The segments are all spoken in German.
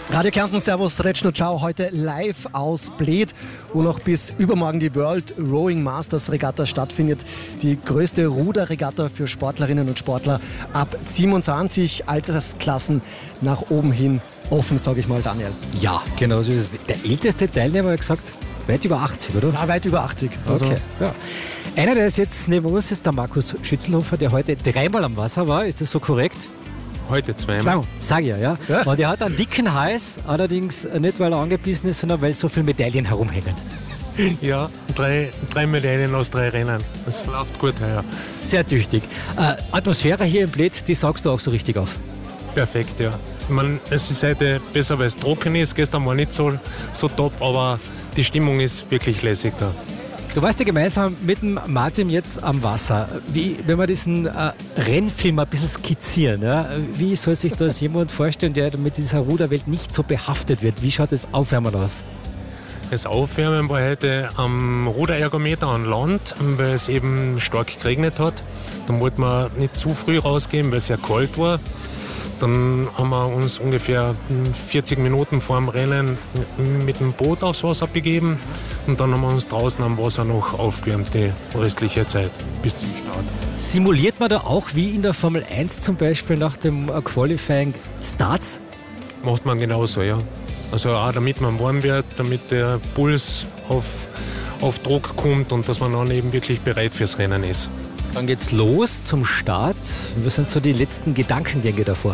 Radio Kärnten, Servus, Retschno, Ciao, heute live aus Bled, wo noch bis übermorgen die World Rowing Masters Regatta stattfindet. Die größte Ruderregatta für Sportlerinnen und Sportler ab 27 Altersklassen nach oben hin offen, sage ich mal, Daniel. Ja, genau so ist es. Der älteste Teilnehmer hat gesagt, weit über 80, oder? Ja, weit über 80. Also, okay, ja. Einer, der ist jetzt neben uns, ist der Markus Schützenhofer, der heute dreimal am Wasser war. Ist das so korrekt? Heute zweimal. Sag ich ja. Und er hat einen dicken Hals, allerdings nicht, weil er angebissen ist, sondern weil so viele Medaillen herumhängen. Ja, drei Medaillen aus 3 Rennen. Das läuft gut heuer. Sehr tüchtig. Atmosphäre hier im Bled, die saugst du auch so richtig auf. Perfekt, ja. Es ist heute besser, weil es trocken ist. Gestern war nicht so top, aber die Stimmung ist wirklich lässig da. Du warst ja gemeinsam mit dem Martin jetzt am Wasser. Wenn wir diesen Rennfilm ein bisschen skizzieren, ja, wie soll sich das jemand vorstellen, der mit dieser Ruderwelt nicht so behaftet wird? Wie schaut das Aufwärmen aus? Das Aufwärmen war heute am Ruderergometer an Land, weil es eben stark geregnet hat. Dann wollten wir nicht zu früh rausgehen, weil es sehr kalt war. Dann haben wir uns ungefähr 40 Minuten vor dem Rennen mit dem Boot aufs Wasser begeben und dann haben wir uns draußen am Wasser noch aufgewärmt, die restliche Zeit bis zum Start. Simuliert man da auch wie in der Formel 1 zum Beispiel nach dem Qualifying Starts? Macht man genauso, ja. Also auch damit man warm wird, damit der Puls auf Druck kommt und dass man dann eben wirklich bereit fürs Rennen ist. Dann geht's los zum Start. Was sind so die letzten Gedankengänge davor?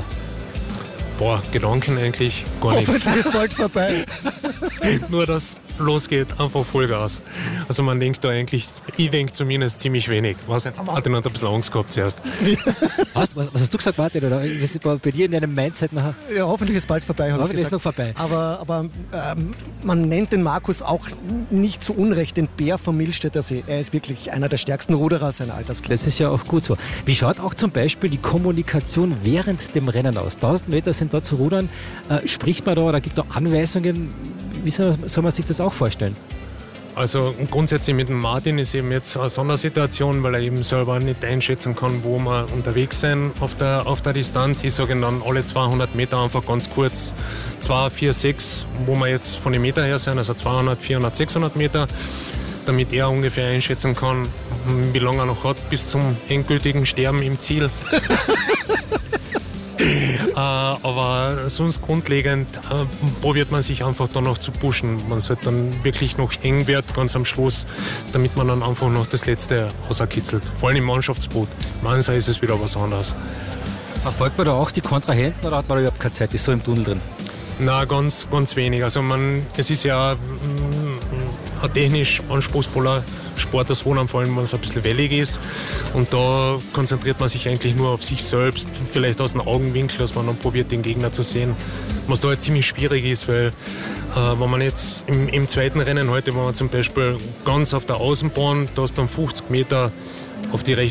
Gedanken eigentlich gar nichts. Hoffentlich ist bald vorbei. Nur, dass losgeht, einfach Vollgas. Also man denkt da eigentlich, ich denke zumindest ziemlich wenig. Martin hat ein bisschen Angst gehabt zuerst. Was hast du gesagt, Martin? Oder was war bei dir in deinem Mindset nachher? Ja, hoffentlich ist bald vorbei. Hoffentlich ist noch vorbei. Aber man nennt den Markus auch nicht zu Unrecht den Bär vom Millstätter See. Er ist wirklich einer der stärksten Ruderer seiner Altersklasse. Das ist ja auch gut so. Wie schaut auch zum Beispiel die Kommunikation während dem Rennen aus? 1000 Meter sind da zu rudern. Spricht man da oder gibt da Anweisungen? Wie soll man sich das auch vorstellen? Also grundsätzlich mit dem Martin ist eben jetzt eine Sondersituation, weil er eben selber nicht einschätzen kann, wo wir unterwegs sind auf der Distanz. Ich sage ihm dann alle 200 Meter einfach ganz kurz 2, 4, 6, wo wir jetzt von den Meter her sind, also 200, 400, 600 Meter, damit er ungefähr einschätzen kann, wie lange er noch hat bis zum endgültigen Sterben im Ziel. Aber sonst grundlegend probiert man sich einfach da noch zu pushen. Man sollte dann wirklich noch eng werden, ganz am Schluss, damit man dann einfach noch das Letzte rauskitzelt. Vor allem im Mannschaftsboot. Im Ansa ist es wieder was anderes. Verfolgt man da auch die Kontrahenten oder hat man da überhaupt keine Zeit? Ist so im Tunnel drin? Na, ganz wenig. Also es ist ja ein technisch anspruchsvoller Sport, das Rudern, vor allem wenn es ein bisschen wellig ist. Und da konzentriert man sich eigentlich nur auf sich selbst, vielleicht aus dem Augenwinkel, dass man dann probiert, den Gegner zu sehen. Was da halt ziemlich schwierig ist, weil wenn man jetzt im zweiten Rennen heute, wenn man zum Beispiel ganz auf der Außenbahn, da ist dann 50 Meter auf die rechte